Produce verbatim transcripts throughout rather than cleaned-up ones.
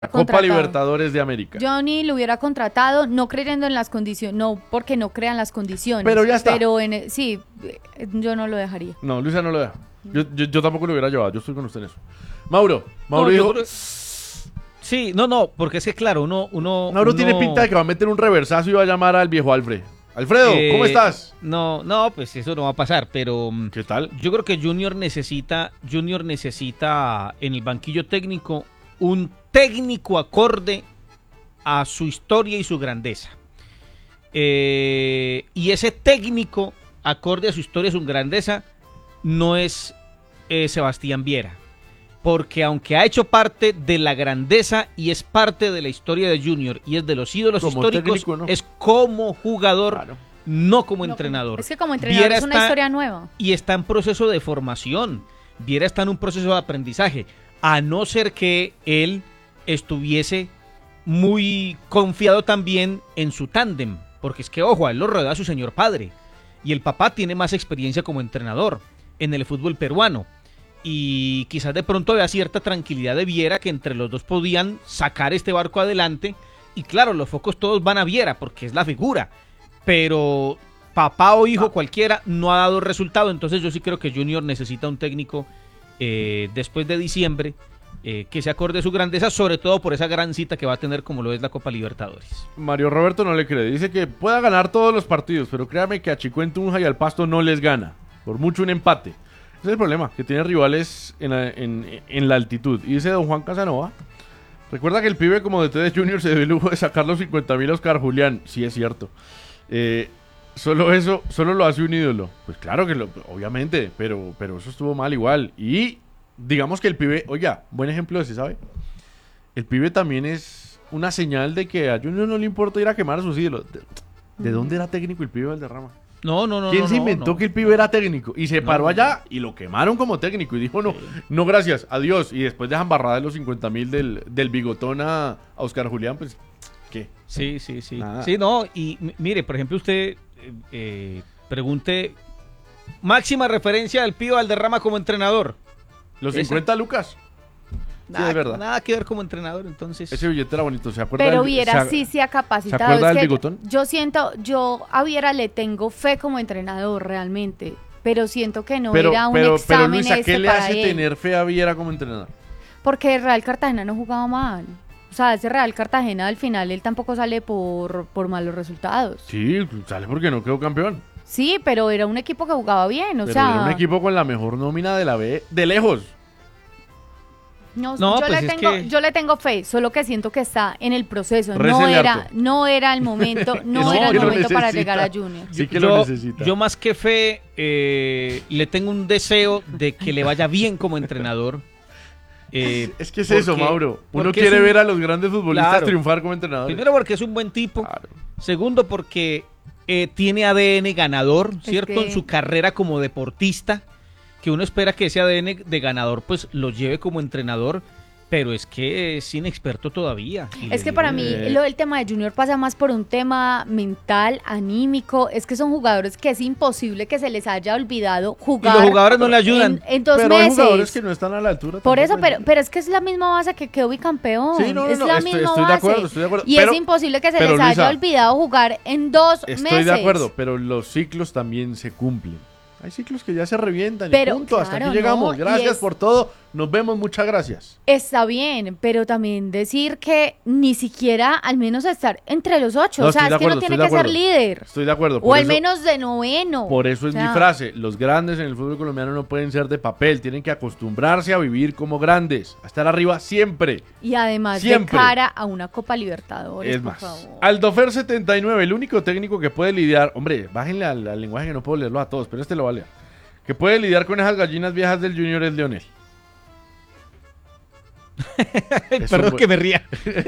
Copa Libertadores de América. Yo ni lo hubiera contratado, no creyendo en las condiciones, no porque no crean las condiciones. Pero ya está. Pero en, sí, yo no lo dejaría. No, Luisa no lo deja. Yo, yo, yo tampoco lo hubiera llevado, yo estoy con usted en eso. Mauro, Mauro no, dijo... Creo... Sí, no, no, porque es que claro, uno... uno Mauro uno... tiene pinta de que va a meter un reversazo y va a llamar al viejo Alfred. Alfredo, eh, ¿cómo estás? No, no, pues eso no va a pasar, pero... ¿Qué tal? Yo creo que Junior necesita, Junior necesita en el banquillo técnico un técnico acorde a su historia y su grandeza. Eh, y ese técnico acorde a su historia y su grandeza no es eh, Sebastián Viera. Porque aunque ha hecho parte de la grandeza y es parte de la historia de Junior y es de los ídolos como históricos, técnico, ¿no? Es como jugador, claro. no como no, entrenador. Es que como entrenador Viera es una está, historia nueva. Y está en proceso de formación. Viera está en un proceso de aprendizaje. A no ser que él estuviese muy confiado también en su tándem. Porque es que, ojo, a él lo rodea su señor padre. Y el papá tiene más experiencia como entrenador en el fútbol peruano. Y quizás de pronto había cierta tranquilidad de Viera que entre los dos podían sacar este barco adelante. Y claro, los focos todos van a Viera porque es la figura. Pero papá o hijo, cualquiera, no ha dado resultado. Entonces yo sí creo que Junior necesita un técnico eh, después de diciembre eh, que se acorde a su grandeza, sobre todo por esa gran cita que va a tener como lo es la Copa Libertadores. Mario Roberto no le cree. Dice que pueda ganar todos los partidos, pero créame que a Chicuén, Tunja y al Pasto no les gana. Por mucho un empate. Ese es el problema, que tiene rivales en la, en, en la altitud. Y dice don Juan Casanova, recuerda que el pibe como D T de Junior se dio el lujo de sacar los cincuenta mil a Oscar Julián. Sí, es cierto. Eh, solo eso, solo lo hace un ídolo. Pues claro que lo, obviamente, pero, pero eso estuvo mal igual. Y digamos que el pibe, oiga, buen ejemplo de ese, ¿sabe? El pibe también es una señal de que a Junior no le importa ir a quemar a sus ídolos. ¿De, de dónde era técnico el pibe Valderrama? No, no, no. ¿Quién no, se inventó no, no. que el pibe era técnico? Y se paró no, allá y lo quemaron como técnico. Y dijo, no, sí. no gracias, adiós. Y después dejan barrada de los cincuenta mil del, del bigotón a, a Oscar Julián, pues, ¿qué? Sí, sí, sí. Nada. Sí, no, y mire, por ejemplo, usted eh, eh, pregunte, máxima referencia del pibe Valderrama como entrenador. Los cincuenta lucas. Nada, sí, es verdad. Nada que ver como entrenador, entonces. Ese billete era bonito, ¿se acuerda? Pero del, Viera se, sí se ha capacitado. ¿Se acuerda es del que bigotón? Yo siento, yo a Viera le tengo fe como entrenador realmente, pero siento que no pero, era un pero, examen pero Luisa, este ¿qué le para hace él? tener fe a Viera como entrenador? Porque el Real Cartagena no jugaba mal. O sea, ese Real Cartagena al final él tampoco sale por, por malos resultados. Sí, sale porque no quedó campeón. Sí, pero era un equipo que jugaba bien, o pero sea... era un equipo con la mejor nómina de la B, de lejos. No, no, yo, pues le es tengo, que... yo le tengo fe, solo que siento que está en el proceso. Récele No era, harto. no era el momento, no, No, era el que lo momento para necesita. llegar a Junior. Sí que yo, lo necesita. Yo más que fe, eh, le tengo un deseo de que le vaya bien como entrenador. Eh, es que es porque, eso, Mauro. Uno porque quiere un, ver a los grandes futbolistas claro, triunfar como entrenadores. Primero porque es un buen tipo. Claro. Segundo porque eh, tiene A D N ganador, ¿cierto? que... En su carrera como deportista, que uno espera que ese A D N de ganador pues lo lleve como entrenador. Pero es que es inexperto todavía. Es que para mí eh... lo del tema de Junior pasa más por un tema mental, anímico. Es que son jugadores que es imposible que se les haya olvidado jugar. Y los jugadores no le ayudan. En, en dos pero meses. Hay jugadores que no están a la altura. Por eso, tampoco, pero, pero es que es la misma base que quedó bicampeón. Sí, no, no, es no, la estoy, misma estoy base. de acuerdo, estoy de acuerdo. Y pero, es imposible que se pero, les Luisa, haya olvidado jugar en dos estoy meses. Estoy de acuerdo, pero los ciclos también se cumplen. Hay ciclos que ya se revientan pero, y punto, claro, hasta aquí llegamos. No, gracias es, por todo, nos vemos, muchas gracias. Está bien, pero también decir que ni siquiera al menos estar entre los ocho, No, o sea, es acuerdo, que no tiene que ser líder. Estoy de acuerdo. O al eso, menos de noveno. Por eso es o sea, mi frase, los grandes en el fútbol colombiano no pueden ser de papel, tienen que acostumbrarse a vivir como grandes, a estar arriba siempre. Y además siempre. de cara a una Copa Libertadores, es por más. favor. Aldofer setenta y nueve, el único técnico que puede lidiar, hombre, bájenle al, al lenguaje que no puedo leerlo a todos, pero este lo va a leer. Que puede lidiar con esas gallinas viejas del Junior es Leonel. Perdón que me ría.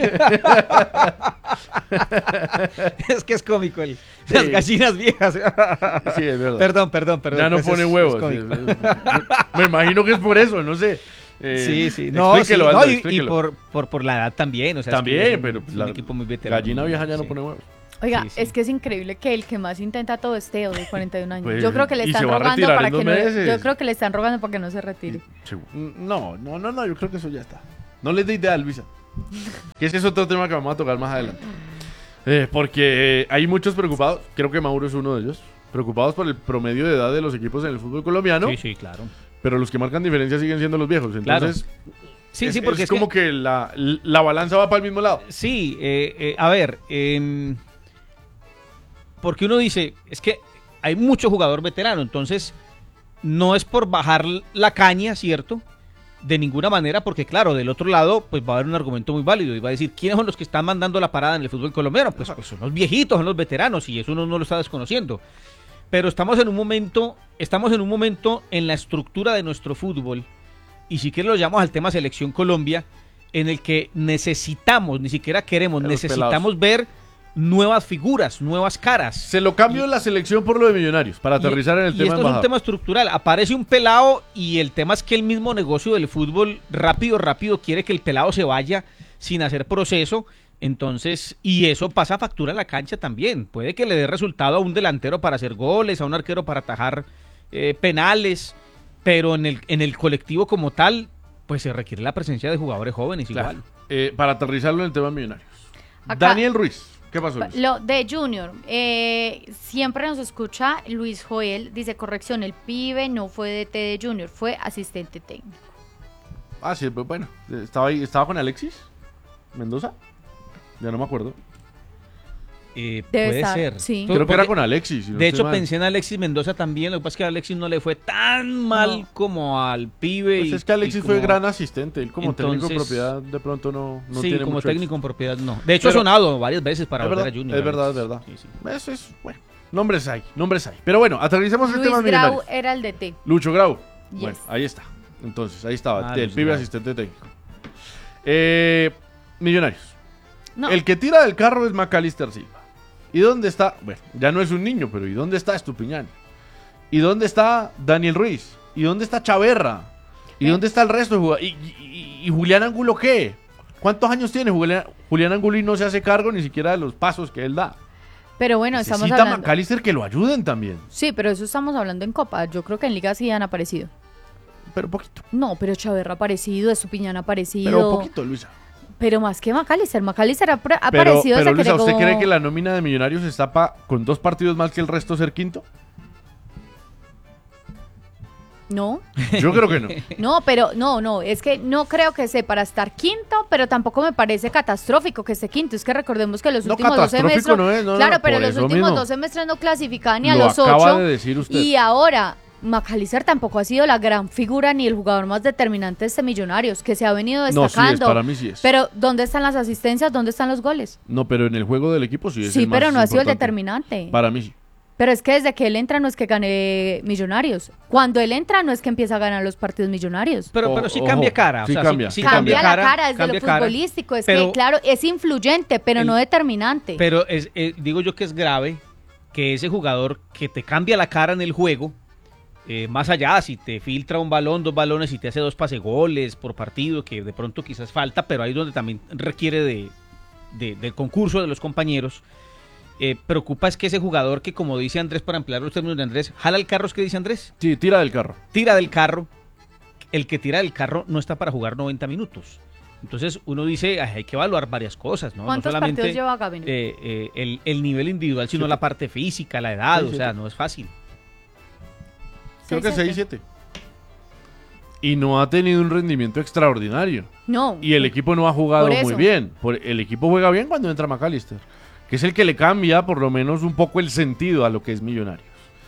Es que es cómico el, sí. Las gallinas viejas. Sí, es verdad. Perdón, perdón, perdón. Ya no pues pone es, huevos. Es sí, me imagino que es por eso, no sé. Eh, sí, sí. No, sí, Aldo, no y, y por, por, por la edad también. O sea, también, es que es un, pero es un la equipo muy veterano. Gallina vieja ya no sí. pone huevos. Oiga, sí, sí. es que es increíble que el que más intenta todo es Teo, de cuarenta y un años. Pues, yo creo que le están rogando para que no, yo creo que le están rogando para que no se retire. No, no, no, no, yo creo que eso ya está. No les dé idea, Luisa. Que ese es otro tema que vamos a tocar más adelante. Eh, porque eh, hay muchos preocupados, creo que Mauro es uno de ellos, preocupados por el promedio de edad de los equipos en el fútbol colombiano. Sí, sí, claro. Pero los que marcan diferencia siguen siendo los viejos. Entonces, claro. sí, es, sí, porque es, es como que, que la, la balanza va para el mismo lado. Sí, eh, eh, a ver, eh, porque uno dice, es que hay mucho jugador veterano, entonces no es por bajar la caña, ¿cierto? De ninguna manera, porque claro, del otro lado, pues va a haber un argumento muy válido y va a decir, ¿quiénes son los que están mandando la parada en el fútbol colombiano? Pues, pues son los viejitos, son los veteranos y eso uno no lo está desconociendo. Pero estamos en un momento, estamos en un momento en la estructura de nuestro fútbol, y si quieren lo llamamos al tema Selección Colombia, en el que necesitamos, ni siquiera queremos, Los necesitamos pelados. ver nuevas figuras, nuevas caras. Se lo cambio Y- la selección por lo de Millonarios, para aterrizar en el y tema esto es embajada. un tema estructural. Aparece un pelado y el tema es que el mismo negocio del fútbol rápido, rápido quiere que el pelado se vaya sin hacer proceso. Entonces, y eso pasa factura en la cancha también. Puede que le dé resultado a un delantero para hacer goles, a un arquero para atajar eh, penales, pero en el, en el colectivo como tal, pues se requiere la presencia de jugadores jóvenes Claro. igual. Eh, para aterrizarlo en el tema Millonarios. Acá- Daniel Ruiz, ¿qué pasó, Luis? Lo de Junior, eh, siempre nos escucha Luis Joel, dice, corrección, el pibe no fue D T de Junior, fue asistente técnico. Ah, sí, pues bueno. ¿Estaba, ahí, ¿Estaba con Alexis Mendoza? Ya no me acuerdo. Eh, Debe puede estar, ser. sí. Creo que Porque- era con Alexis. si no De estoy hecho, mal. pensé en Alexis Mendoza también. Lo que pasa es que a Alexis no le fue tan mal No. como al pibe. Pues y- es que Alexis y fue como- gran asistente. Él como técnico en Entonces- propiedad de pronto no, no sí, tiene como mucho técnico en propiedad no. De hecho, Pero- ha sonado varias veces para Es volver verdad, a Junior. es verdad, es Alexis. verdad. Sí, sí. éxito. Eso es, bueno. Nombres hay, nombres hay. Pero bueno, aterricemos el Luis tema Grau Millonarios. era el D T. Lucho Grau. Yes. Bueno, ahí está. Entonces, ahí estaba. Ah, el Luis pibe Grau. asistente técnico. Eh, Millonarios. No, El que tira del carro es Macalister Silva. ¿Y dónde está? Bueno, ya no es un niño, pero ¿y dónde está Estupiñán? ¿Y dónde está Daniel Ruiz? ¿Y dónde está Chaverra? ¿Y Eh. dónde está el resto de jugadores? ¿Y, y- y Julián Angulo qué? ¿Cuántos años tiene Julián, Julián Angulo y no se hace cargo ni siquiera de los pasos que él da? pero bueno, estamos Necesita hablando... Macalister que lo ayuden también. Sí, pero eso estamos hablando en Copa. Yo creo que en Liga sí han aparecido. Pero poquito. No, pero Chaverra ha aparecido, Estupiñán ha aparecido. Pero poquito, Luisa. Pero más que Macalister. Macalister ha, pre- ha Pero, aparecido pero desde Luisa, que ¿usted llegó- cree que la nómina de Millonarios está pa- con dos partidos más que el resto ser quinto? No, Yo creo que no. no, pero no, no, es que no creo que sea para estar quinto, pero tampoco me parece catastrófico que esté quinto. Es que recordemos que los No, últimos dos catastrófico semestres... no es, no, no, claro, pero por los eso últimos mismo. dos semestres no clasificaban ni a Lo los acaba ocho. de decir usted. Y ahora, Macalister tampoco ha sido la gran figura ni el jugador más determinante de este Millonarios, que se ha venido No, sí es, destacando. para mí sí es. Pero, ¿dónde están las asistencias? ¿Dónde están los goles? No, pero en el juego del equipo sí es Sí, el más pero no ha sido el importante. determinante. Para mí sí. Pero es que desde que él entra no es que gane Millonarios. Cuando él entra no es que empieza a ganar los partidos Millonarios. Pero, O- pero sí ojo, cambia cara. o sí sea, cambia. sí cambia, la cara desde cambia lo cara. futbolístico. Es Pero- que, claro, es influyente, pero el- no determinante. Pero es, eh, digo yo que es grave que ese jugador que te cambia la cara en el juego, eh, más allá, si te filtra un balón, dos balones y te hace dos pase goles por partido, que de pronto quizás falta, pero ahí donde también requiere de, de- del concurso de los compañeros. Eh, preocupa es que ese jugador que, como dice Andrés, para emplear los términos de Andrés, jala el carro, es que dice Andrés, Sí, tira del carro. tira del carro. El que tira del carro no está para jugar noventa minutos. Entonces uno dice, "Ay, hay que evaluar varias cosas, ¿no? ¿Cuántos no solamente partidos lleva Gavin? eh, eh, el, el nivel individual, sino Sí. la parte física, la edad, Sí, o sí, sea, sí. no es fácil. Creo que Seis, seis siete. Y no ha tenido un rendimiento extraordinario. No. Y el equipo no ha jugado Por eso. muy bien. Por- el equipo juega bien cuando entra Macalister, que es el que le cambia por lo menos un poco el sentido a lo que es Millonarios.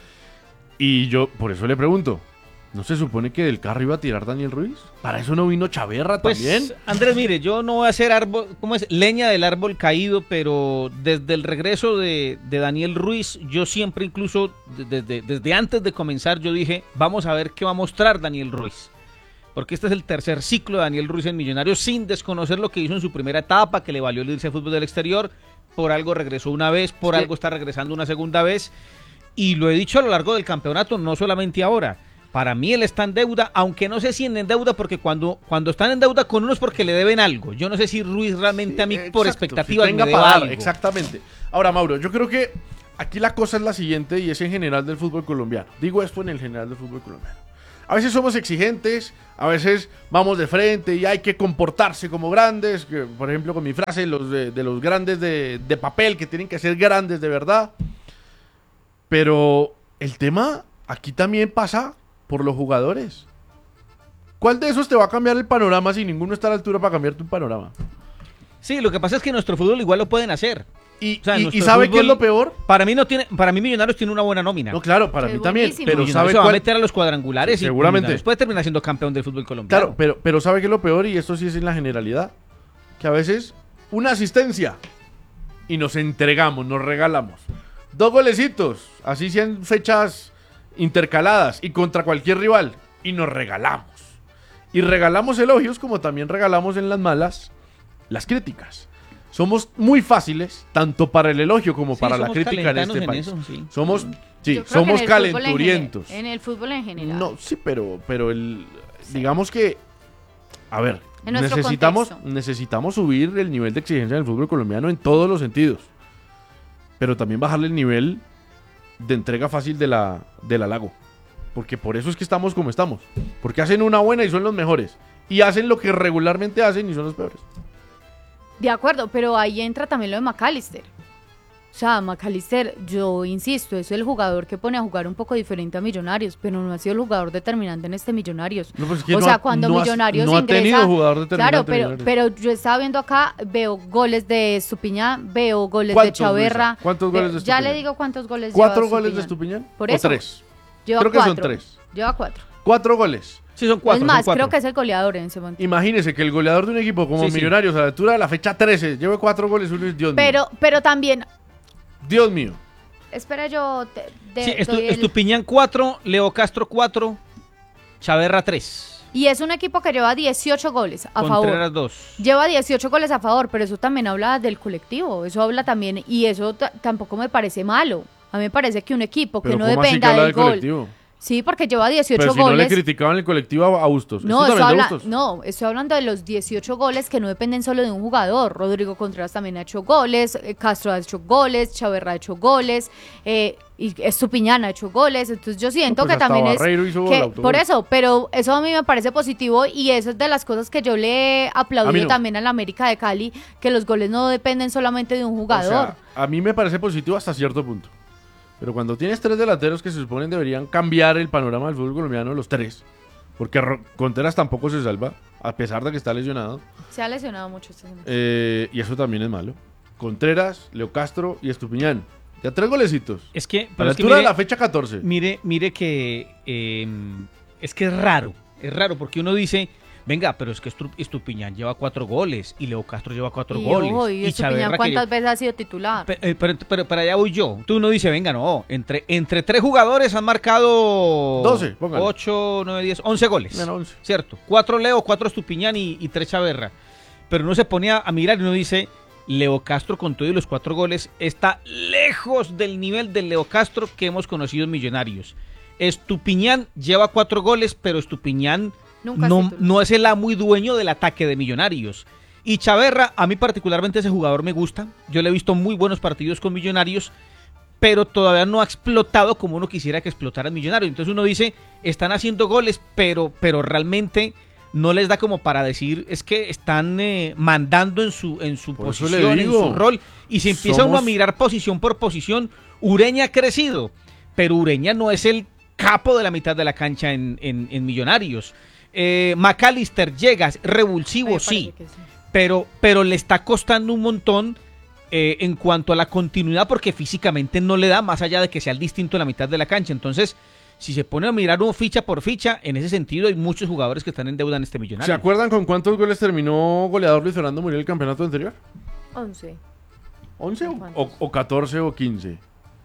Y yo por eso le pregunto, ¿no se supone que del carro iba a tirar Daniel Ruiz? ¿Para eso no vino Chaverra Pues, también? Andrés, mire, yo no voy a hacer árbol, ¿cómo es? Leña del árbol caído, pero desde el regreso de, de Daniel Ruiz, yo siempre, incluso de- desde, desde antes de comenzar, yo dije, vamos a ver qué va a mostrar Daniel Ruiz. Porque este es el tercer ciclo de Daniel Ruiz en Millonarios, sin desconocer lo que hizo en su primera etapa, que le valió el irse al fútbol del exterior. Por algo regresó una vez, por Sí. algo está regresando una segunda vez. Y lo he dicho a lo largo del campeonato, no solamente ahora. Para mí él está en deuda, aunque no sé si en deuda, porque cuando, cuando están en deuda con uno es porque le deben algo. Yo no sé si Ruiz realmente a mí Sí, por exacto, expectativas si tenga me deba para dar, algo. exactamente. Ahora, Mauro, yo creo que aquí la cosa es la siguiente y es en general del fútbol colombiano. Digo esto en el general del fútbol colombiano. a veces somos exigentes, a veces vamos de frente y hay que comportarse como grandes, que, por ejemplo con mi frase, los de, de los grandes de, de papel, que tienen que ser grandes de verdad. Pero el tema aquí también pasa por los jugadores. ¿Cuál de esos te va a cambiar el panorama si ninguno está a la altura para cambiarte un panorama? Sí, lo que pasa es que nuestro fútbol igual lo pueden hacer. Y, O sea, y- nuestro y ¿sabe fútbol- qué es lo peor? Para mí no tiene, para mí Millonarios tiene una buena nómina. No, claro, para Es mí también. buenísimo. Pero Millonarios ¿sabe se va a cuál? meter a los cuadrangulares y Seguramente. Millonarios puede terminar siendo campeón del fútbol colombiano. Claro, pero, pero ¿sabe qué es lo peor? Y esto sí es en la generalidad. Que a veces una asistencia y nos entregamos, nos regalamos. Dos golecitos, así sean fechas intercaladas y contra cualquier rival. Y nos regalamos. Y regalamos elogios como también regalamos en las malas las críticas. Somos muy fáciles, tanto para el elogio como Sí, para la somos crítica en calentanos este en país. eso, sí. Somos, sí, Yo creo que somos en el fútbol en calenturientos. gene- En el fútbol en general. No, sí, pero, pero el, digamos que, a ver, En nuestro necesitamos, contexto. necesitamos subir el nivel de exigencia del fútbol colombiano en todos los sentidos, pero también bajarle el nivel de entrega fácil de la, del halago, porque por eso es que estamos como estamos, porque hacen una buena y son los mejores, y hacen lo que regularmente hacen y son los peores. De acuerdo, pero ahí entra también lo de McAllister. O sea, McAllister, yo insisto, es el jugador que pone a jugar un poco diferente a Millonarios, pero no ha sido el jugador determinante en este Millonarios. No, pues es que o no sea, ha- cuando no ha- Millonarios no ha ingresa... tenido jugador determinante Claro, pero, Millonarios. pero yo estaba viendo acá, veo goles de Estupiñán, veo goles de ¿Cuántos, Chaverra. Luisa? ¿Cuántos Ve- goles de Ya Estupiñán? le digo cuántos goles ¿Cuatro lleva goles de Estupiñán. Estupiñán? Por ¿O eso. tres? Lleva Creo que son cuatro. tres. Lleva cuatro. Cuatro goles. Sí, son cuatro. es más, son cuatro. creo que es el goleador en ese momento. Imagínese que el goleador de un equipo como Sí, sí. Millonarios a la altura de la fecha trece lleve cuatro goles, uno es Dios Pero, pero también, mío. Dios mío. espera yo, te, de- Sí, Estu- doy el- Estupiñán cuatro, Leo Castro cuatro, Chaverra tres, y es un equipo que lleva dieciocho goles a favor. Contreras dos. Lleva dieciocho goles a favor, pero eso también habla del colectivo, eso habla también, y eso ta- tampoco me parece malo. A mí me parece que un equipo que Pero no ¿cómo así que dependa habla del del gol. colectivo? Sí, porque lleva dieciocho Pero si no le goles. criticaban el colectivo a, a Bustos. No, Esto estoy, también de habla- Bustos. no, estoy hablando de los dieciocho goles que no dependen solo de un jugador. Rodrigo Contreras también ha hecho goles, eh, Castro ha hecho goles, Chaverra ha hecho goles, eh, y Estupiñán ha hecho goles. Entonces yo siento No, pues que hasta también Barreiro hizo es... gol, que- autogol. por eso, pero eso a mí me parece positivo y eso es de las cosas que yo le he aplaudido A mí no. también a la América de Cali, que los goles no dependen solamente de un O jugador. sea, a mí me parece positivo hasta cierto punto. Pero cuando tienes tres delanteros que se suponen deberían cambiar el panorama del fútbol colombiano, los tres. Porque Ro- Contreras tampoco se salva, a pesar de que está lesionado. Se ha lesionado mucho este semestre. Eh, y eso también es malo. Contreras, Leo Castro y Estupiñán. Ya tres golecitos. Es que, A pero la es que altura mire, de la fecha catorce. mire, mire que eh, es que es raro, es raro porque uno dice, venga, pero es que Estu- Estupiñán lleva cuatro goles y Leo Castro lleva cuatro Y, goles. ojo, y Estupiñán, Chaverra que ¿cuántas lle- veces ha sido titular? Pe- eh, Pero, pero para allá voy yo. Tú uno dice, venga, no, entre, entre tres jugadores han marcado doce, póngale. ocho, nueve, diez, once goles. Bueno, once. Cierto. Cuatro Leo, cuatro Estupiñán y, y tres Chaverra. Pero uno se pone a, a mirar y uno dice, Leo Castro con todo y los cuatro goles está lejos del nivel del Leo Castro que hemos conocido en Millonarios. Estupiñán lleva cuatro goles, pero Estupiñán Nunca es no, titular. no es el amo y dueño del ataque de Millonarios. Y Chaverra, a mí particularmente ese jugador me gusta. Yo le he visto muy buenos partidos con Millonarios, pero todavía no ha explotado como uno quisiera que explotara en Millonarios. Entonces uno dice, están haciendo goles, pero, pero realmente no les da como para decir, es que están eh, mandando en su, en su Por eso le posición, en digo, su rol. Y se empieza uno a somos- mirar posición por posición. Ureña ha crecido, pero Ureña no es el capo de la mitad de la cancha en, en, en Millonarios. Eh, McAllister llega, revulsivo, Me sí, parece que sí. pero, pero le está costando un montón eh, en cuanto a la continuidad porque físicamente no le da, más allá de que sea el distinto en la mitad de la cancha. Entonces, si se pone a mirar uno ficha por ficha, en ese sentido hay muchos jugadores que están en deuda en este ¿Se Millonario. acuerdan con cuántos goles terminó goleador Luis Fernando Muriel el campeonato anterior? once. ¿once o, ¿Cuántos? o catorce o quince?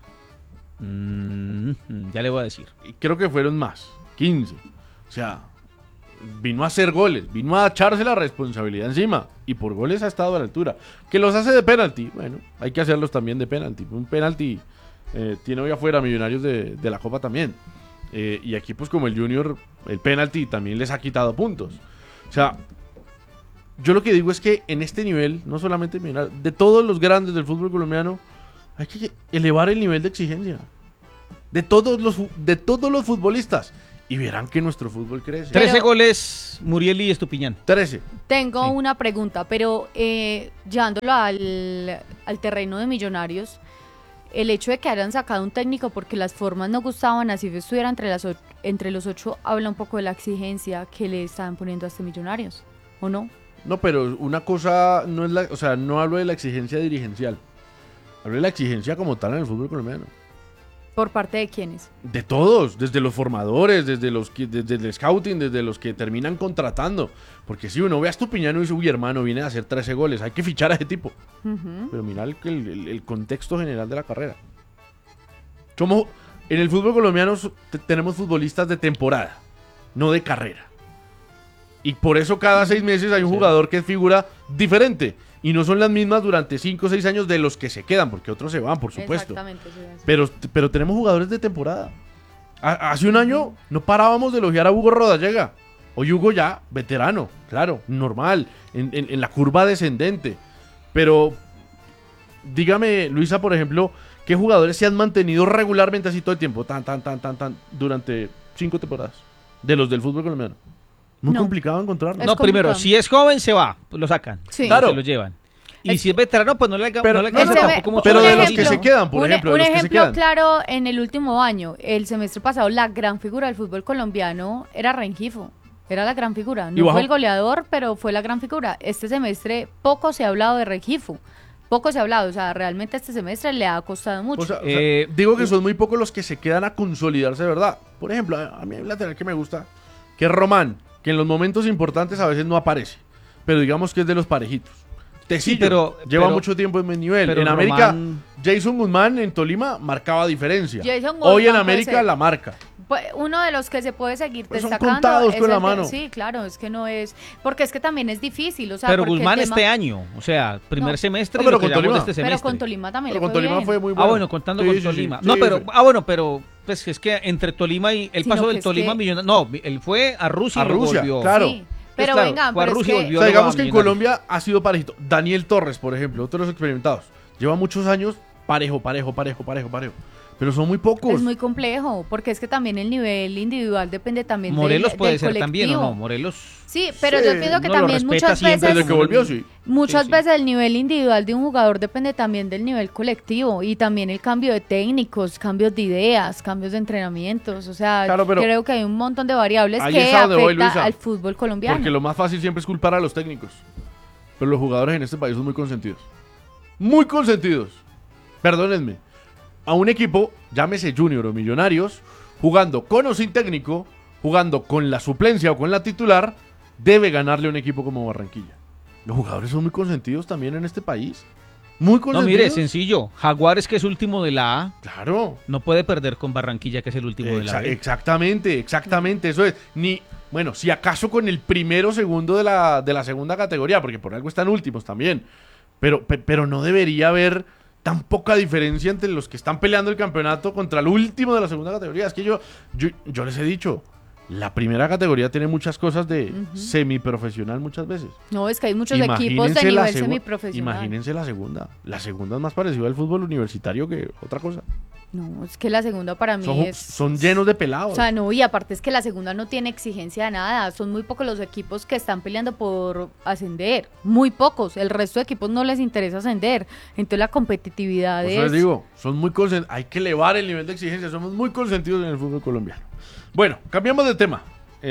Mm, ya le voy a decir. Y creo que fueron más, quince. O sea, vino a hacer goles, vino a echarse la responsabilidad encima. Y por goles ha estado a la altura. Que los hace de penalti, bueno, hay que hacerlos también de penalti. Un penalti eh, tiene hoy afuera Millonarios de, de la Copa también. Eh, y equipos como el Junior, el penalti también les ha quitado puntos. O sea, yo lo que digo es que en este nivel, no solamente Millonarios, de todos los grandes del fútbol colombiano, hay que elevar el nivel de exigencia. De todos los, fu- de todos los futbolistas. y verán que nuestro fútbol crece. trece Pero- goles, Muriel y Estupiñán. trece. Tengo Sí. una pregunta, pero eh, llevándolo al, al terreno de Millonarios, el hecho de que hayan sacado un técnico porque las formas no gustaban, así estuviera entre, las o- entre los ocho, habla un poco de la exigencia que le están poniendo a este Millonarios, ¿o no? No, pero una cosa no es la, o sea, no hablo de la exigencia dirigencial. Hablo de la exigencia como tal en el fútbol colombiano. ¿Por parte de quiénes? De todos, desde los formadores, desde los que, desde el scouting, desde los que terminan contratando. Porque si uno ve a Estupiñán y dice, uy, hermano, viene a hacer trece goles, hay que fichar a ese tipo. Ujú. Pero mira el, el- el contexto general de la carrera. Somos, en el fútbol colombiano so- te- tenemos futbolistas de temporada, no de carrera. Y por eso cada seis meses hay un Sí. jugador que es figura diferente. Y no son las mismas durante cinco o seis años de los que se quedan, porque otros se van, por supuesto. Exactamente. sí, sí. Pero, pero tenemos jugadores de temporada. Ha- hace un año no parábamos de elogiar a Hugo Rodallega. Hoy Hugo ya, veterano, claro, normal, en, en- en la curva descendente. Pero dígame, Luisa, por ejemplo, ¿qué jugadores se han mantenido regularmente así todo el tiempo? Tan, tan, tan, tan, tan, durante cinco temporadas. De los del fútbol colombiano. Muy No. complicado encontrarlo. Es No, primero, complicado. si es joven se va, pues lo sacan. Sí. Claro. Se lo llevan. Y Es- si es veterano, pues no le, Pero- no le no, alcanza no, tampoco mucho. pero un de los ejemplo, que se quedan, por un, ejemplo, de un los que se ejemplo quedan. claro en el último año, el semestre pasado, la gran figura del fútbol colombiano era Rengifo. Era la gran figura. Y No bajó. fue el goleador, pero fue la gran figura. Este semestre poco se ha hablado de Rengifo. Poco se ha hablado. O sea, realmente este semestre le ha costado mucho. O sea, o sea, Eh, digo que son muy pocos los que se quedan a consolidarse de verdad. Por ejemplo, a a mí hay un lateral que me gusta, que es Román, que en los momentos importantes a veces no aparece, pero digamos que es de los parejitos. Tecillo, pero- lleva pero- mucho tiempo en buen nivel. pero En América, Román- Jason Guzmán en Tolima marcaba diferencia. Jason Hoy en Guzmán puede América ser. la marca. Pues, uno de los que se puede seguir Pues son destacando contados es con la el de- mano. sí, claro, es que no es porque es que también es difícil, o sea, pero porque el Guzmán tema- este año, o sea, primer No. semestre No, y pero lo que con llevamos Tolima. de este semestre. pero con Tolima también Pero le con fue Tolima bien. fue muy Ah, bueno. bueno, contando Sí, con sí, sí. Tolima. Sí, no, sí, pero, sí. ah, bueno, pero, pues es que entre Tolima y el Sino paso que del es Tolima que- Millonario. No, él fue a Rusia A y luego Rusia, volvió. claro. Sí, pero claro, venga, fue a pero es Rusia y que- volvió. O sea, luego digamos a que en Millonarios. Colombia ha sido parejito. Daniel Torres, por ejemplo, otro de los experimentados. Lleva muchos años parejo, parejo, parejo, parejo, parejo. Pero son muy pocos. Es muy complejo, porque es que también el nivel individual depende también del- Morelos puede del ser también, ¿o no? colectivo. Morelos. Sí, pero Sí, yo pienso que uno lo también respeta muchas siempre veces Desde que volvió, sí. muchas Sí, sí. veces el nivel individual de un jugador depende también del nivel colectivo y también el cambio de técnicos, cambios de ideas, cambios de entrenamientos, o sea, Claro, pero creo que hay un montón de variables ahí que es a donde voy, afecta Luisa. al fútbol colombiano. Porque lo más fácil siempre es culpar a los técnicos. Pero los jugadores en este país son muy consentidos. Muy consentidos. Perdónenme. A un equipo, llámese Junior o Millonarios, jugando con o sin técnico, jugando con la suplencia o con la titular, debe ganarle a un equipo como Barranquilla. Los jugadores son muy consentidos también en este país. Muy No, consentidos. mire, sencillo. Jaguares, que es último de la A, Claro. no puede perder con Barranquilla, que es el último de la Exa- B. exactamente, exactamente, eso es. Ni, bueno, si acaso con el primero o segundo de la, de la segunda categoría, porque por algo están últimos también. Pero, pe- pero no debería haber tan poca diferencia entre los que están peleando el campeonato contra el último de la segunda categoría. Es que yo, yo, yo les he dicho, la primera categoría tiene muchas cosas de Ujú. semiprofesional muchas veces. No, es que hay muchos equipos de Imagínense la nivel segu- semiprofesional. Imagínense la segunda. La segunda es más parecida al fútbol universitario que otra cosa. No, es que la segunda para mí Son, es son llenos de pelados. O sea, no, y aparte es que la segunda no tiene exigencia de nada. Son muy pocos los equipos que están peleando por ascender. Muy pocos. El resto de equipos no les interesa ascender. Entonces la competitividad Por eso es... les digo, son muy consent- hay que elevar el nivel de exigencia, somos muy consentidos en el fútbol colombiano. Bueno, cambiamos de tema.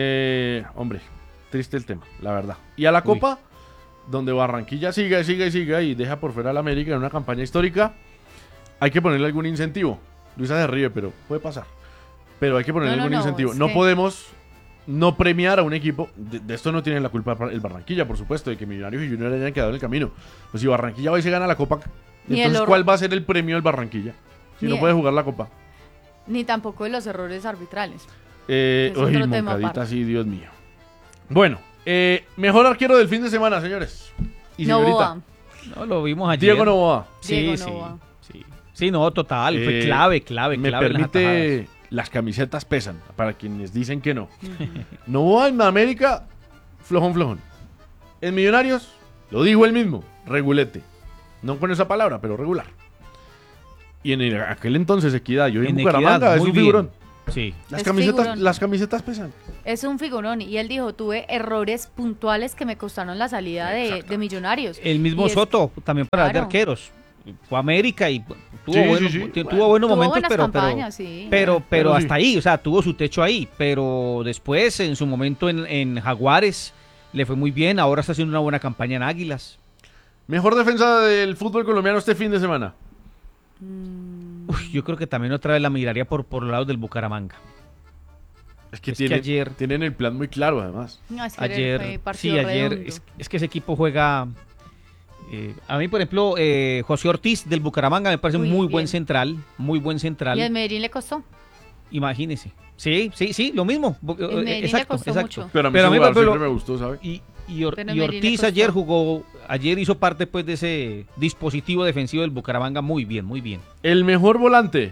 Eh, hombre, triste el tema, la verdad. Y a la Uy. Copa, donde Barranquilla sigue, sigue, sigue y deja por fuera al América en una campaña histórica, hay que ponerle algún incentivo. Luisa se ríe, pero puede pasar. Pero hay que ponerle No, no, algún no, incentivo. es No que- podemos no premiar a un equipo. De, de esto no tiene la culpa el Barranquilla, por supuesto, de que Millonarios y Junior hayan quedado en el camino. Pues si Barranquilla hoy se gana la Copa, Ni el entonces oro. ¿cuál va a ser el premio del Barranquilla? Si Ni no el- puede jugar la Copa. Ni tampoco de los errores arbitrales. Eh, Es uy, otro tema Moncadita, aparte. sí, Dios mío. Bueno, eh, mejor arquero del fin de semana, señores. Y señorita. Novoa. No, lo vimos ayer. Diego Novoa. Sí, Diego sí, Novoa. sí. Sí, no, total. Fue Eh, clave, clave, Me clave. en las atajadas. permite, las camisetas pesan, para quienes dicen que no. Novoa en América, flojón, flojón. En Millonarios, lo dijo él mismo, regulete. No con esa palabra, pero regular. Y en el- aquel entonces Equidad, yo en, En Bucaramanga, Equidad, es muy un bien. figurón. Sí. Las Es camisetas, figurón. las camisetas pesan. Es un figurón. Y él dijo, tuve errores puntuales que me costaron la salida de, de Millonarios. El mismo Y es- Soto, también para Claro. de arqueros. Fue a América y bueno, tuvo, Sí, sí, buenos, sí. tu- Bueno, tuvo buenos tuvo momentos, buenas pero, pero, campañas, sí. pero, pero, Pero sí. hasta ahí, o sea, tuvo su techo ahí. Pero después, en su momento en, en Jaguares, le fue muy bien. Ahora está haciendo una buena campaña en Águilas. Mejor defensa del fútbol colombiano este fin de semana. Uf, yo creo que también otra vez la miraría por, por los lados del Bucaramanga. Es que, Es que tienen, ayer- tienen el plan muy claro, además. No, es que era- Ayer, fue sí, partido ayer, redondo. es, es que ese equipo juega... eh, a mí, por ejemplo, eh, José Ortiz del Bucaramanga me parece Muy muy bien. buen central, muy buen central. Y el Medellín le costó. Imagínese. Sí, sí, sí, lo mismo. Bu- El eh, Medellín le exacto, costó exacto. mucho. Pero a mí, Pero a ese mí, jugador por ejemplo, siempre me gustó, ¿sabes? Y, y, Or- Pero el y Medellín le Ortiz costó. ayer jugó, ayer hizo parte pues de ese dispositivo defensivo del Bucaramanga muy bien, muy bien. El mejor volante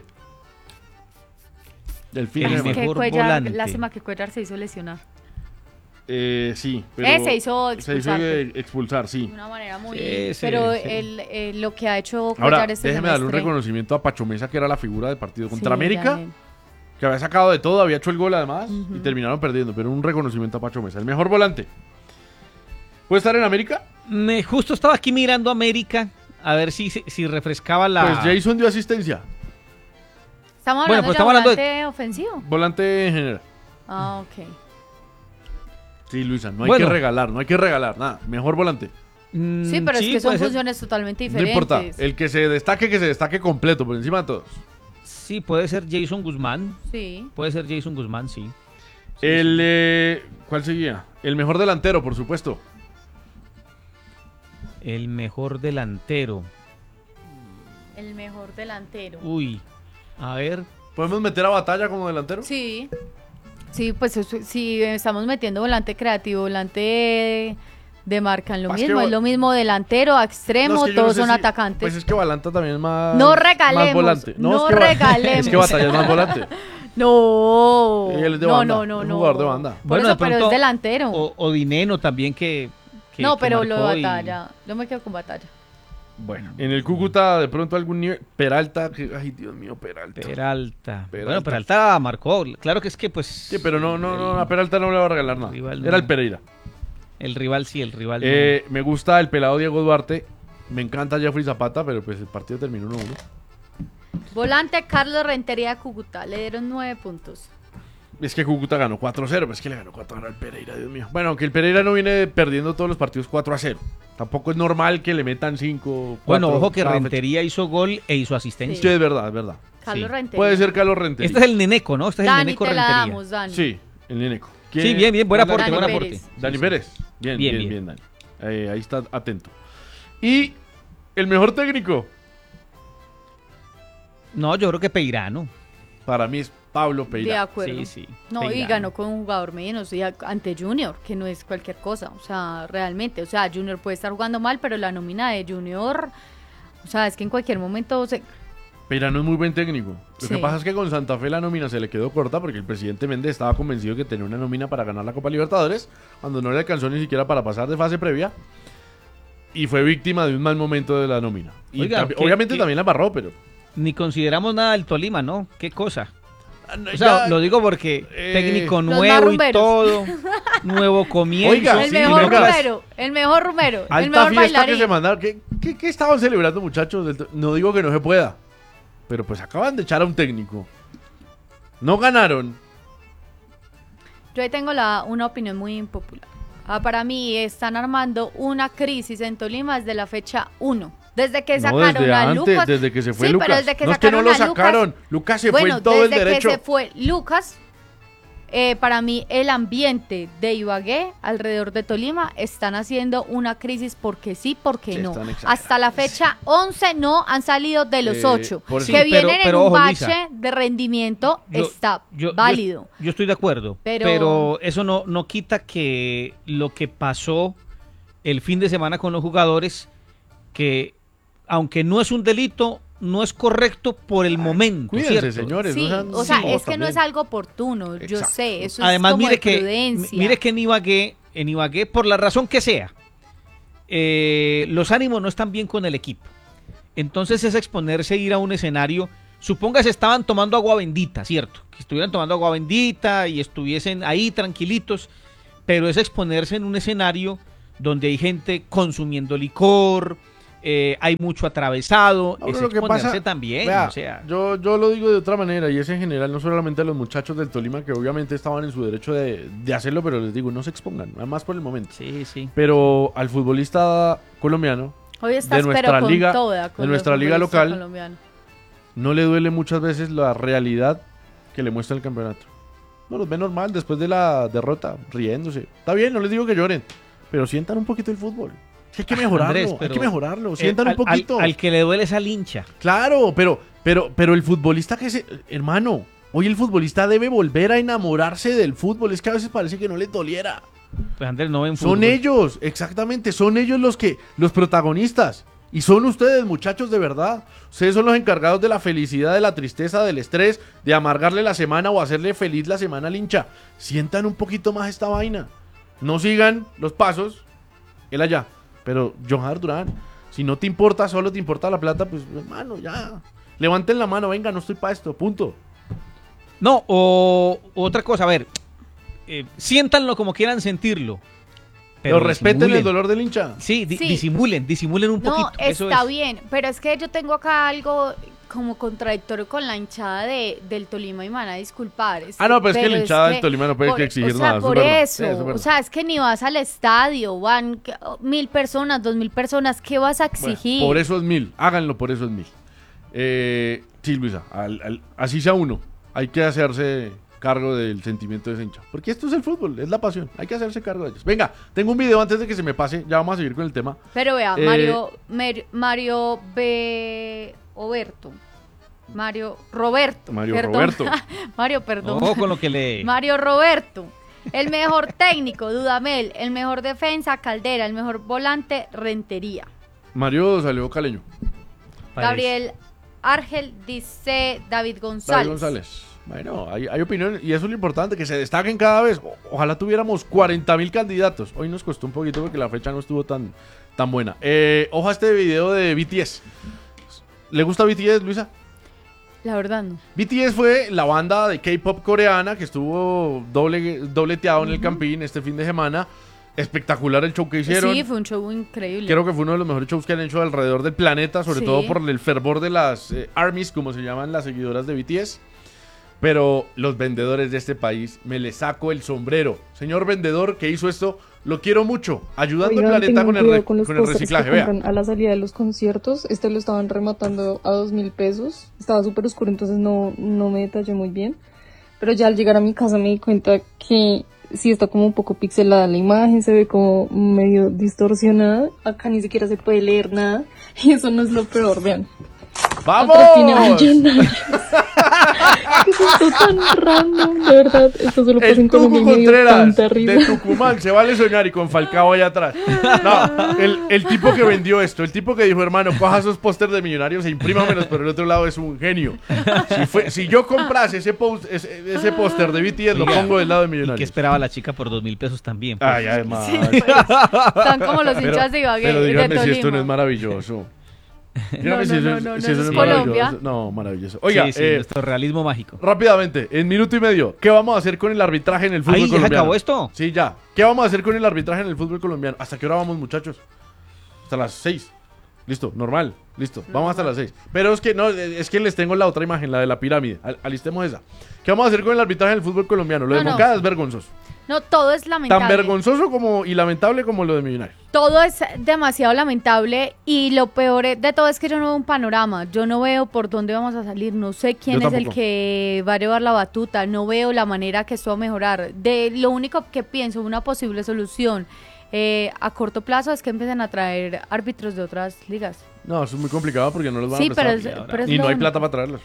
del fin El de Es semana. que mejor Cuellar, volante. lástima que Cuellar se hizo lesionar. Eh, sí, pero Eh, se hizo se hizo expulsar. eh, expulsar, sí. De una manera muy... Sí, sí, pero sí. El, eh, lo que ha hecho Cuellar Ahora, este déjeme darle un semestre- reconocimiento a Pacho Mesa, que era la figura del partido contra Sí, América, Daniel. que había sacado de todo, había hecho el gol además, Ujú. y terminaron perdiendo. Pero un reconocimiento a Pacho Mesa. El mejor volante. ¿Puede estar en América? Me justo estaba aquí mirando América a ver si, si, si refrescaba la... Pues Jason dio asistencia. Estamos Bueno, hablando, pues de estamos hablando de- volante ofensivo. Volante en general. Ah, ok. Sí, Luisa, no hay Bueno. que regalar, no hay que regalar, nada. Mejor volante. Mm, Sí, pero es que son puede ser. funciones totalmente No diferentes. importa. El que se destaque, que se destaque completo, por encima de todos. Sí, puede ser Jason Guzmán. Sí. Puede ser Jason Guzmán, sí. Sí, El, sí. eh, ¿cuál seguía? El mejor delantero, por supuesto. El mejor delantero. El mejor delantero. Uy, a ver. ¿Podemos meter a Batalla como delantero? Sí. Sí, pues eso- si estamos metiendo volante creativo, volante de marca en lo Más que mismo, vo- es lo mismo delantero, a extremo, No, es que yo no todos sé son si- atacantes. Pues es que Balanta también es más. No más regalemos, volante. no es que Ba- regalemos. Es que Batalla es más volante. No, Él es de no, banda, no, no, es no. jugador de banda. Por Bueno, eso, de pero pronto- es delantero. O, o Dineno también que... que- no, que pero lo marcó de y- batalla. Yo me quedo con batalla. Bueno, En el Cúcuta, de pronto algún nivel. Peralta, que, ay Dios mío, Peralta. Peralta. Peralta. Bueno, Peralta marcó. Claro que es que pues... Sí, pero no, no, no, el- a Peralta no le va a regalar nada. Rival Era no. el Pereira. El rival sí, el rival no. Eh, me gusta el pelado Diego Duarte. Me encanta Jeffrey Zapata, pero pues el partido terminó uno a uno. Volante Carlos Rentería de Cúcuta. Le dieron nueve puntos. Es que Cúcuta ganó cuatro a cero, pero es que le ganó cuatro a cero al Pereira, Dios mío. Bueno, aunque el Pereira no viene perdiendo todos los partidos cuatro a cero. Tampoco es normal que le metan cinco. Bueno, cuatro ojo que cada fecha. Rentería hizo gol e hizo asistencia. Sí, es verdad, es verdad. Carlos Sí. Rentería. Puede ser Carlos Rentería. Este es el Neneco, ¿no? Este es el Dani, Neneco te la Rentería. damos, Dani. Sí, el Neneco. Sí, bien, bien, buen aporte, Dani buen Pérez. aporte. Dani Sí, sí. Pérez. Bien, bien, Bien, bien, bien. Dani. Eh, ahí está atento. Y el mejor técnico, No, yo creo que Peirano. para mí es Pablo De Pereira. acuerdo. Sí, sí. No, y Peirano. ganó con un jugador menos, y a- ante Junior, que no es cualquier cosa, o sea, realmente, o sea, Junior puede estar jugando mal, pero la nómina de Junior, o sea, es que en cualquier momento se... Peirano es muy buen técnico. Lo Sí. que pasa es que con Santa Fe la nómina se le quedó corta porque el presidente Méndez estaba convencido que tenía una nómina para ganar la Copa Libertadores, cuando no le alcanzó ni siquiera para pasar de fase previa. Y fue víctima de un mal momento de la nómina. Y Oiga, tambi- ¿qué- obviamente qué- también la barró, pero... Ni consideramos nada del Tolima, ¿no? Qué cosa. Ah, no, O sea, ya- lo digo porque Eh, técnico Los nuevo y marrumberos. todo. Nuevo comienzo. Oiga, el sí, mejor venga. rumero, el mejor rumero, el Alta mejor fiesta que bailarín. se mandaron. ¿Qué, qué, qué estaban celebrando, muchachos? del to- No digo que no se pueda, pero pues acaban de echar a un técnico. No ganaron. Yo ahí tengo la, una opinión muy impopular. Ah, para mí están armando una crisis en Tolima desde la fecha uno. Desde que No, sacaron desde a antes, Lucas. desde que se fue Sí, Lucas. pero desde que no es que no sacaron lo a Lucas- sacaron. Lucas se bueno, fue en todo el desde derecho. que se fue Lucas, eh, para mí el ambiente de Ibagué alrededor de Tolima están haciendo una crisis porque sí, porque Sí, no. están exagerados. Hasta la fecha once no han salido de los Eh, ocho. por eso- que Sí, pero- vienen pero en un ojo, bache Luisa. de rendimiento Yo- está yo- yo- válido. Yo, estoy de acuerdo, Pero- pero, eso no, no quita que lo que pasó el fin de semana con los jugadores, que aunque no es un delito, no es correcto por el momento. Cuídense, ¿cierto? señores. Sí, no sean o sea, bobos es que no también. es algo oportuno, yo Exacto. sé, eso Además, es como mire de que, prudencia. mire que en Ibagué, en Ibagué, por la razón que sea, eh, los ánimos no están bien con el equipo. Entonces es exponerse a ir a un escenario supóngase estaban tomando agua bendita, ¿cierto? Que estuvieran tomando agua bendita y estuviesen ahí tranquilitos, pero es exponerse en un escenario donde hay gente consumiendo licor, eh, hay mucho atravesado, Ahora, es lo que exponerse pasa- también, Vea, o sea... yo, yo lo digo de otra manera y es en general, no solamente a los muchachos del Tolima que obviamente estaban en su derecho de, de hacerlo, pero les digo, no se expongan, nada más por el momento. Sí, sí. Pero al futbolista colombiano Hoy estás de nuestra pero con liga- toda, con de los nuestra liga futbolistas local. colombianos. no le duele muchas veces la realidad que le muestra el campeonato. No los ve normal después de la derrota, riéndose. Está bien, no les digo que lloren, pero sientan un poquito el fútbol. Es que hay que mejorarlo, Andrés, hay pero, que mejorarlo, eh, sientan al- un poquito. Al, al que le duele esa lincha. Claro, pero, pero, pero el futbolista que se... Hermano, hoy el futbolista debe volver a enamorarse del fútbol. Es que a veces parece que no les doliera. Pues Andrés no ven Son fútbol. ellos, exactamente, son ellos los que, los protagonistas. Y son ustedes, muchachos, de verdad. Ustedes son los encargados de la felicidad, de la tristeza, del estrés, de amargarle la semana o hacerle feliz la semana al hincha. Sientan un poquito más esta vaina. No sigan los pasos, él allá. Pero John Durán, si no te importa, solo te importa la plata, pues hermano, ya. Levanten la mano, venga, no estoy para esto, punto. No, o otra cosa, a ver, eh, siéntanlo como quieran sentirlo. Pero, respeten disimulen. el dolor del hincha. Sí, di- Sí. disimulen, disimulen un No, poquito. eso está es. bien, pero es que yo tengo acá algo como contradictorio con la hinchada de, del Tolima y me van a disculpar. Es Ah, no, pero es que la hinchada del que Tolima no puede por- exigir o sea, nada, eso es por verdad. eso, Sí, eso es verdad. o sea, es que ni vas al estadio, van que- mil personas, dos mil personas, ¿qué vas a Bueno, exigir? por eso es mil, háganlo, por eso es mil. Eh, sí, Luisa, al- al- así sea uno, hay que hacerse cargo del sentimiento de ese hincha. Porque esto es el fútbol, es la pasión, hay que hacerse cargo de ellos. Venga, tengo un video antes de que se me pase, ya vamos a seguir con el tema. Pero vea, Eh, Mario, Mer- Mario B. Oberto. Mario Roberto. Mario perdón. Roberto. Mario, perdón. Ojo con lo que le... Mario Roberto. El mejor técnico, Dudamel. El mejor defensa, Caldera. El mejor volante, Rentería. Mario salió caleño. parece. Gabriel Argel dice David González. David González. Bueno, hay, hay opiniones y eso es lo importante, que se destaquen cada vez. O- ojalá tuviéramos cuarenta mil candidatos. Hoy nos costó un poquito porque la fecha no estuvo tan, tan buena. Eh, ojo a este video de B T S. ¿Le gusta B T S, Luisa? La verdad no. B T S fue la banda de K-pop coreana que estuvo doble, dobleteado en el Campín este fin de semana. Espectacular el show que hicieron. Sí, fue un show increíble. Creo que fue uno de los mejores shows que han hecho alrededor del planeta, sobre Sí. todo por el fervor de las eh, ARMYs, como se llaman las seguidoras de B T S. Pero los vendedores de este país, me les saco el sombrero. Señor vendedor que hizo esto, lo quiero mucho. Ayudando Oigan, al planeta tengan con el, cuidado re- con los con el pósters reciclaje. que Vea. compran a la salida de los conciertos. Este lo estaban rematando a dos mil pesos. Estaba súper oscuro, entonces no, no me detallé muy bien. Pero ya al llegar a mi casa me di cuenta que sí está como un poco pixelada la imagen, se ve como medio distorsionada. Acá ni siquiera se puede leer nada. Y eso no es lo peor, vean. ¡Vamos! Patrocina Millonarios. ¿Qué es esto tan random? De verdad, esto solo pasa El en Colombia Tucu y me dio Contreras tanta risa. de Tucumán, se vale soñar y con Falcao allá atrás. No, el, el tipo que vendió esto, el tipo que dijo, hermano, coja esos pósters de Millonarios e imprímamelos, pero el otro lado es un genio. Si, fue, si yo comprase ese, post, ese, ese póster de B T S, lo Oiga, pongo del lado de ¿Y qué Millonarios. esperaba la chica por dos mil pesos también? pues? Ay, además. Están como los Pero, hinchas de Ibagué, pero de díganme Tolima. si esto no es maravilloso. Dígame No, si no, eso no, es- no, si no, eso es es Colombia. maravilloso. No, maravilloso. Oiga, sí, sí, eh, nuestro realismo mágico. rápidamente, en minuto y medio, ¿qué vamos a hacer con el arbitraje en el fútbol Ahí, ¿ya se colombiano? acabó esto? Sí, ya. ¿Qué vamos a hacer con el arbitraje en el fútbol colombiano? ¿Hasta qué hora vamos, muchachos? Hasta las seis. Listo, normal. Listo, vamos hasta las seis. Pero es que no, es que les tengo la otra imagen, la de la pirámide. Al- alistemos esa. ¿Qué vamos a hacer con el arbitraje en el fútbol colombiano? Lo de No, no. Moncada es vergonzoso. No, todo es lamentable. Tan vergonzoso como y lamentable como lo de Millonarios. Todo es demasiado lamentable y lo peor de todo es que yo no veo un panorama, yo no veo por dónde vamos a salir, no sé quién Yo es el tampoco. que va a llevar la batuta, no veo la manera que esto va a mejorar. De lo único que pienso, una posible solución eh, a corto plazo es que empiecen a traer árbitros de otras ligas. No, eso es muy complicado porque no los van Sí, a prestar. pero es- Y ahora- pero es y no lo hay único. plata para traerlos.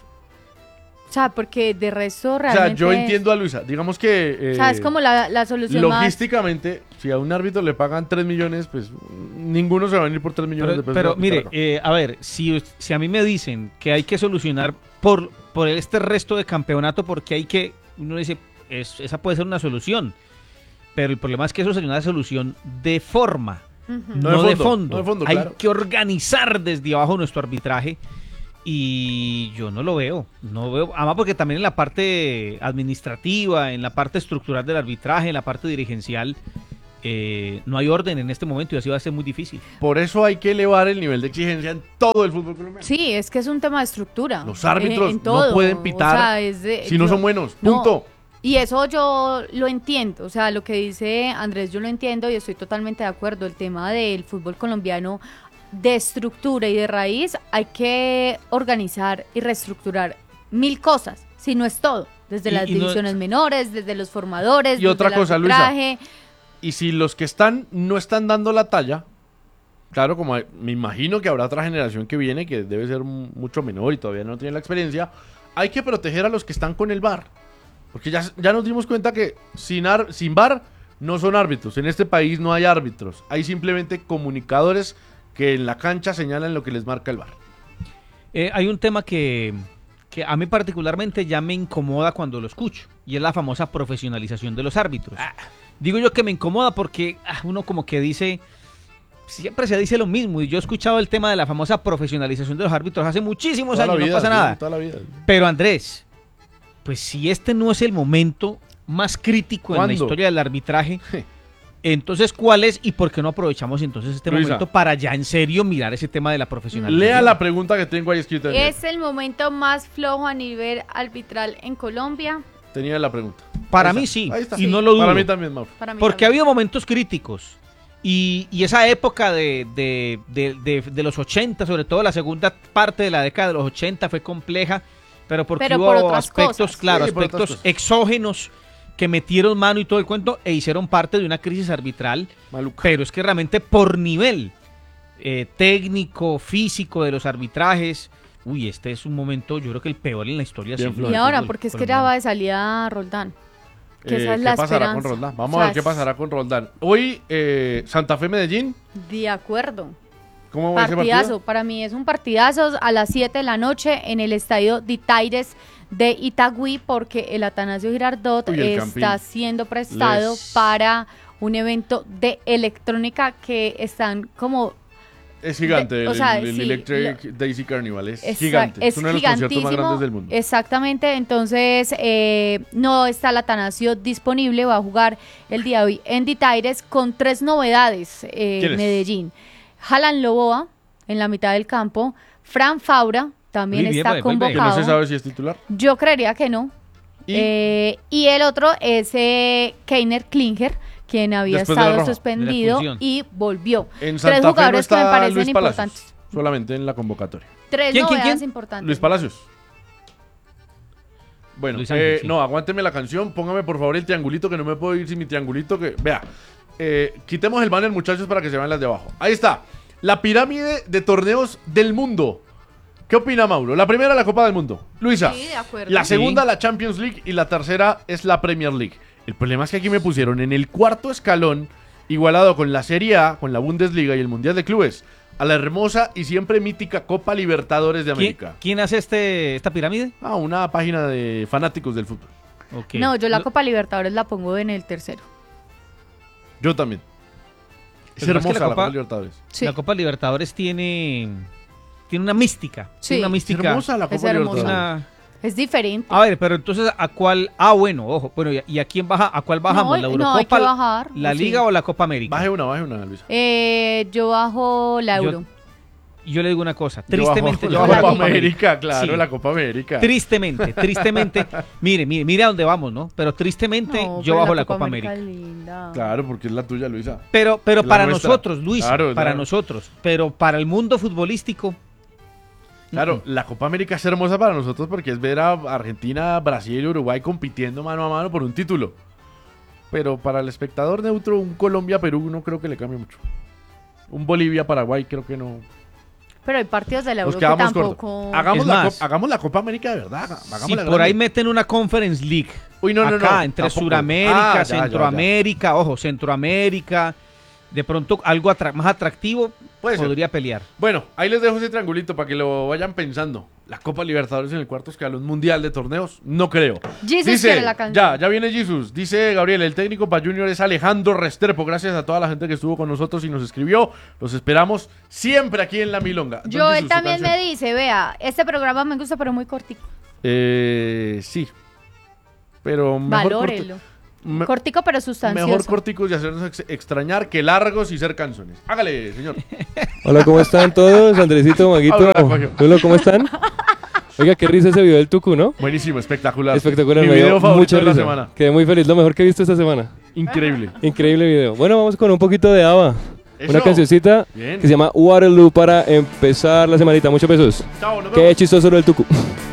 O sea, porque de resto O realmente... sea, yo entiendo a Luisa. Digamos que... eh, O sea, es como la, la solución más... logísticamente, si a un árbitro le pagan tres millones, pues ninguno se va a venir por tres millones de Pero, pesos. pero a mire, pitar acá. eh, a ver, si, si a mí me dicen que hay que solucionar por, por este resto de campeonato, porque hay que, uno dice, es- esa puede ser una solución, pero el problema es que eso sería una solución de forma, Ujú. no, de de fondo, fondo. no de fondo, Hay claro. que organizar desde abajo nuestro arbitraje Y yo no lo veo, no veo, además porque también en la parte administrativa, en la parte estructural del arbitraje, en la parte dirigencial, eh, no hay orden en este momento y así va a ser muy difícil. Por eso hay que elevar el nivel de exigencia en todo el fútbol colombiano. Sí, es que es un tema de estructura. Los árbitros en, en todo. no pueden pitar O sea, es de- si no yo- son buenos, no. punto. Y eso yo lo entiendo, o sea, lo que dice Andrés yo lo entiendo y estoy totalmente de acuerdo. El tema del fútbol colombiano de estructura y de raíz, hay que organizar y reestructurar mil cosas, si no es todo, desde Y- las y no- divisiones menores, desde los formadores, Y otra desde el cosa, Luisa. arbitraje. Y si los que están no están dando la talla, claro, como hay- me imagino que habrá otra generación que viene que debe ser m- mucho menor y todavía no tiene la experiencia, hay que proteger a los que están con el V A R. Porque ya, ya nos dimos cuenta que sin, ar- sin V A R no son árbitros. En este país no hay árbitros. Hay simplemente comunicadores que en la cancha señalan lo que les marca el V A R. Eh, hay un tema que, que a mí particularmente ya me incomoda cuando lo escucho, y es la famosa profesionalización de los árbitros. Digo yo que me incomoda porque ah, uno como que dice, siempre se dice lo mismo, y yo he escuchado el tema de la famosa profesionalización de los árbitros hace muchísimos Toda la años, vida, no pasa sí, nada. toda la vida. Pero Andrés, pues si este no es el momento más crítico en la ¿Cuándo? historia del arbitraje, entonces ¿cuál es y por qué no aprovechamos entonces este Luisa. momento para ya en serio mirar ese tema de la profesionalización? Lea la pregunta que tengo ahí escrita. en el- Es el momento más flojo a nivel arbitral en Colombia. Tenía la pregunta. Para Ahí mí está, sí, ahí está. y no lo dudo. Para mí también, Mauro. Para mí Porque ha también. habido momentos críticos. Y, y esa época de, de, de, de, de los ochenta, sobre todo la segunda parte de la década de los ochenta, fue compleja, pero porque Pero hubo por otras aspectos, cosas. claro, Sí, por otras aspectos cosas. exógenos que metieron mano y todo el cuento e hicieron parte de una crisis arbitral. Maluca. Pero es que realmente por nivel eh, técnico, físico de los arbitrajes, uy, este es un momento, yo creo que el peor en la historia. Bien sí, flojo. Y del ahora, fútbol porque es que colombiano. ya va de salida Roldán. Que Eh, esa es ¿Qué la pasará esperanza. con Roldán? Vamos O a sea, ver qué pasará con Roldán. Hoy, eh, Santa Fe Medellín. De acuerdo. ¿Cómo va ese Partidazo. partido? Para mí es un partidazo a las siete de la noche en el estadio Ditaires de Itagüí, porque el Atanasio Girardot Uy, el está Campín. siendo prestado Les- para un evento de electrónica que están como Es gigante. de- o el, sea, el sí, Electric Daisy Carnival. Es Exa- gigante. Es, es uno de los conciertos más gigantísimo, grandes del mundo. Exactamente, entonces eh, no está el Atanasio disponible, va a jugar el día de hoy en Ditaires con tres novedades. eh, ¿Quién es? Medellín, Jalan Loboa en la mitad del campo, Fran Faura también Uy, bien, está vuelve, vuelve. Que no convocado. se sabe si es titular. Yo creería que no. Y Eh, y el otro es eh, Keiner Klinger, quien había Después de la estado roja, de la suspendido expulsión. y volvió. en Tres Santa Fe no jugadores que me está parecen Luis Palacios. importantes. Solamente en la convocatoria. Tres ¿Quién, quién, novedades quién? importantes. Luis Palacios. Bueno, Luis Ángel, eh, sí. no, aguánteme la canción. Póngame por favor el triangulito, que no me puedo ir sin mi triangulito. Que vea, eh, quitemos el banner, muchachos, para que se vean las de abajo. Ahí está. La pirámide de torneos del mundo. ¿Qué opina Mauro? La primera, la Copa del Mundo. Luisa. Sí, de acuerdo. La Sí. segunda, la Champions League. Y la tercera es la Premier League. El problema es que aquí me pusieron en el cuarto escalón, igualado con la Serie A, con la Bundesliga y el Mundial de Clubes, a la hermosa y siempre mítica Copa Libertadores de ¿Quién, América. quién hace este esta pirámide? Ah, una página de fanáticos del fútbol. Ok. No, yo la Lo- Copa Libertadores la pongo en el tercero. Yo también. Es Pero es que hermosa la la Copa- Copa Libertadores. Sí. La Copa Libertadores tiene tiene una mística. Sí. Tiene una Es mística. hermosa la Es Copa hermosa. Libertadores. Una- Es diferente. A ver, pero entonces ¿a cuál? Ah, bueno, ojo. Bueno, ¿y a, y a quién baja? ¿A cuál bajamos? No, ¿La no, hay Eurocopa? que bajar, ¿La sí. Liga o la Copa América? Baje una, baje una, Luisa. Eh, yo bajo la Yo- Euro. Y yo le digo una cosa. Yo Tristemente, bajo yo la bajo Copa Liga. América, claro, Sí. la Copa América. Tristemente, tristemente. mire, mire, mire a dónde vamos, ¿no? Pero tristemente No, yo pero bajo la Copa América América. es linda. Claro, porque es la tuya, Luisa. Pero, pero La para nuestra. nosotros, Luis, Claro, para claro. nosotros. Pero para el mundo futbolístico, Claro, la Copa América es hermosa para nosotros porque es ver a Argentina, Brasil y Uruguay compitiendo mano a mano por un título. Pero para el espectador neutro, un Colombia-Perú no creo que le cambie mucho. Un Bolivia-Paraguay creo que no. Pero hay partidos de la Nos Euro que quedamos tampoco. cortos. Hagamos Es la, más, Copa, hagamos la Copa América de verdad. Hagámosla si por grande. ahí meten una Conference League, Uy, no, no, acá no, entre tampoco. Suramérica, Ah, ya, ya, ya. Centroamérica, ojo, Centroamérica, de pronto algo atra- más atractivo Puede ser. podría pelear. Bueno, ahí les dejo ese triangulito para que lo vayan pensando. La Copa Libertadores en el cuarto escalón mundial de torneos, no creo. Jesus Dice, quiere la canción. ya, ya viene Jesus. Dice Gabriel, el técnico para Junior es Alejandro Restrepo. Gracias a toda la gente que estuvo con nosotros y nos escribió. Los esperamos siempre aquí en La Milonga. Don Yo, Jesus, él su también canción. me dice, vea, este programa me gusta, pero muy cortico. Eh, sí. Pero mejor Valórelo. corti- me- Cortico, pero sustancioso. Mejor corticos y hacernos ex- extrañar que largos y ser canzones. Hágale, señor. Hola, ¿cómo están todos? Andresito, Maguito. Ahora la cogió. Lulo, ¿cómo están? Oiga, qué risa ese video del Tucu, ¿no? Buenísimo, espectacular. Espectacular, Mi me dio video favorito mucha de la risa. semana. Quedé muy feliz, lo mejor que he visto esta semana. Increíble. Increíble video. Bueno, vamos con un poquito de ABBA. Eso. Una cancioncita Bien. que se llama Waterloo para empezar la semanita. Muchos besos. Chao, nos Qué vemos. chistoso lo del Tucu.